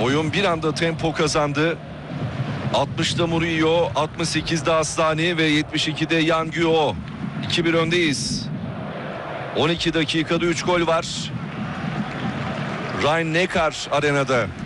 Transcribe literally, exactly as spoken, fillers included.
Oyun bir anda tempo kazandı. altmışta Murillo, altmış sekizde Aslani ve yetmiş ikide Yanguo. iki bir öndeyiz. on iki dakikada üç gol var. Rhein-Neckar Arena'da.